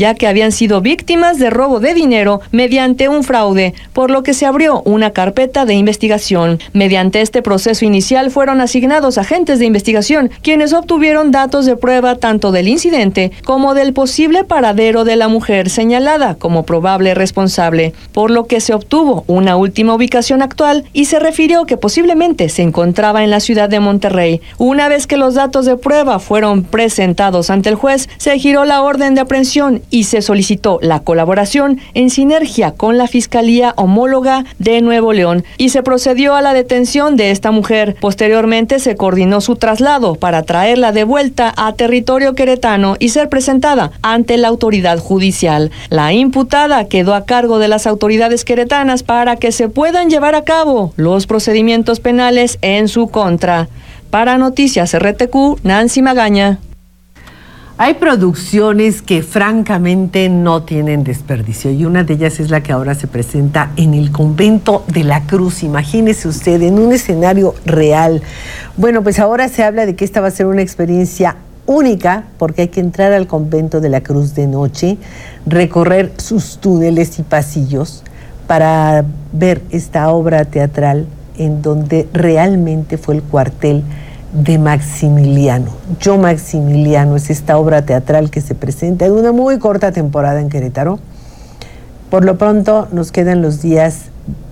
ya que habían sido víctimas de robo de dinero mediante un fraude, por lo que se abrió una carpeta de investigación. Mediante este proceso inicial fueron asignados agentes de investigación, quienes obtuvieron datos de prueba tanto del incidente como del posible paradero de la mujer señalada como probable responsable, por lo que se obtuvo una última ubicación actual y se refirió que posiblemente se encontraba en la ciudad de Monterrey. Una vez que los datos de prueba fueron presentados ante el juez, se giró la orden de aprehensión y se solicitó la colaboración en sinergia con la Fiscalía Homóloga de Nuevo León y se procedió a la detención de esta mujer. Posteriormente se coordinó su traslado para traerla de vuelta a territorio queretano y ser presentada ante la autoridad judicial. La imputada quedó a cargo de las autoridades queretanas para que se puedan llevar a cabo los procedimientos penales en su contra. Para Noticias RTQ, Nancy Magaña. Hay producciones que francamente no tienen desperdicio y una de ellas es la que ahora se presenta en el Convento de la Cruz. Imagínese usted, en un escenario real. Bueno, pues ahora se habla de que esta va a ser una experiencia única porque hay que entrar al Convento de la Cruz de noche, recorrer sus túneles y pasillos para ver esta obra teatral en donde realmente fue el cuartel de Maximiliano. Yo Maximiliano es esta obra teatral que se presenta en una muy corta temporada en Querétaro. Por lo pronto nos quedan los días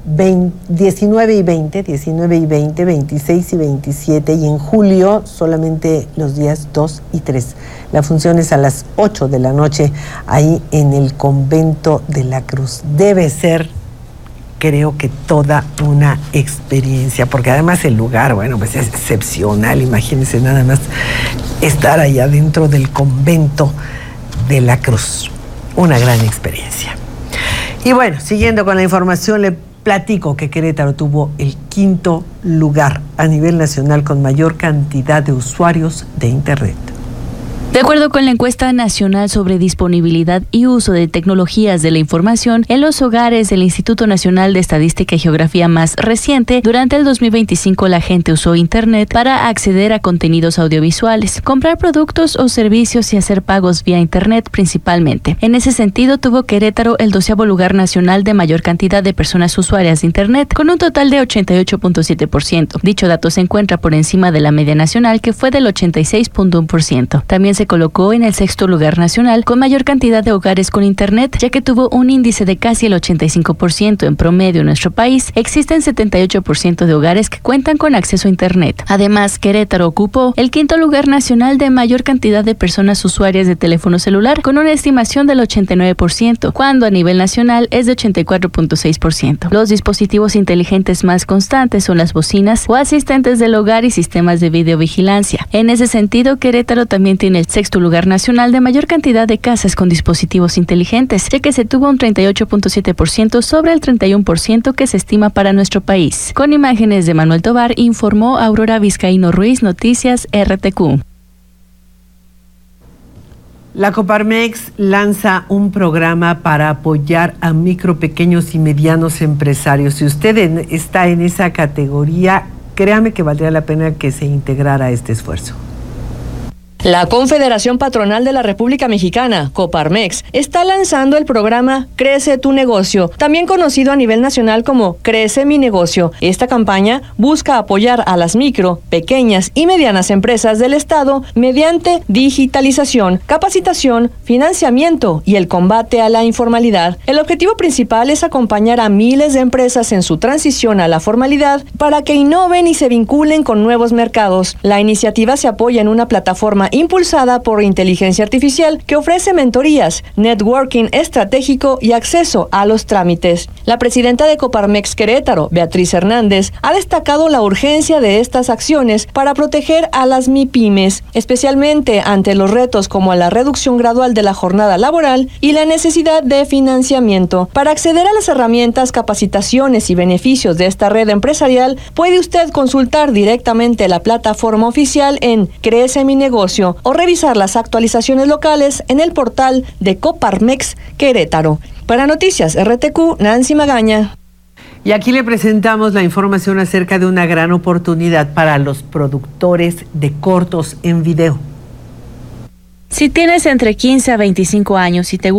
19 y 20, 26 y 27, y en julio solamente los días 2 y 3. La función es a las 8 de la noche ahí en el Convento de la Cruz. Debe ser, creo que toda una experiencia, porque además el lugar, bueno, pues es excepcional. Imagínense nada más estar allá dentro del Convento de la Cruz. Una gran experiencia. Y bueno, siguiendo con la información, le platico que Querétaro tuvo el 5º lugar a nivel nacional con mayor cantidad de usuarios de Internet. De acuerdo con la encuesta nacional sobre disponibilidad y uso de tecnologías de la información en los hogares del Instituto Nacional de Estadística y Geografía más reciente, durante el 2025 la gente usó Internet para acceder a contenidos audiovisuales, comprar productos o servicios y hacer pagos vía Internet principalmente. En ese sentido, tuvo Querétaro el 12º lugar nacional de mayor cantidad de personas usuarias de Internet, con un total de 88.7%. Dicho dato se encuentra por encima de la media nacional, que fue del 86.1%. También se colocó en el 6º lugar nacional con mayor cantidad de hogares con Internet, ya que tuvo un índice de casi el 85% en promedio en nuestro país. Existen 78% de hogares que cuentan con acceso a Internet. Además, Querétaro ocupó el 5º lugar nacional de mayor cantidad de personas usuarias de teléfono celular, con una estimación del 89%, cuando a nivel nacional es de 84.6%. Los dispositivos inteligentes más constantes son las bocinas o asistentes del hogar y sistemas de videovigilancia. En ese sentido, Querétaro también tiene el 6º lugar nacional de mayor cantidad de casas con dispositivos inteligentes, ya que se tuvo un 38.7% sobre el 31% que se estima para nuestro país. Con imágenes de Manuel Tobar, informó Aurora Vizcaíno Ruiz, Noticias RTQ. La Coparmex lanza un programa para apoyar a micro, pequeños y medianos empresarios. Si usted está en esa categoría, créame que valdría la pena que se integrara a este esfuerzo. La Confederación Patronal de la República Mexicana, Coparmex, está lanzando el programa Crece tu Negocio, también conocido a nivel nacional como Crece mi Negocio. Esta campaña busca apoyar a las micro, pequeñas y medianas empresas del Estado mediante digitalización, capacitación, financiamiento y el combate a la informalidad. El objetivo principal es acompañar a miles de empresas en su transición a la formalidad para que innoven y se vinculen con nuevos mercados. La iniciativa se apoya en una plataforma impulsada por inteligencia artificial que ofrece mentorías, networking estratégico y acceso a los trámites. La presidenta de Coparmex Querétaro, Beatriz Hernández, ha destacado la urgencia de estas acciones para proteger a las MIPYMES, especialmente ante los retos como la reducción gradual de la jornada laboral y la necesidad de financiamiento. Para acceder a las herramientas, capacitaciones y beneficios de esta red empresarial, puede usted consultar directamente la plataforma oficial en Crece mi Negocio o revisar las actualizaciones locales en el portal de Coparmex Querétaro. Para Noticias RTQ, Nancy Magaña. Y aquí le presentamos la información acerca de una gran oportunidad para los productores de cortos en video. Si tienes entre 15 a 25 años y te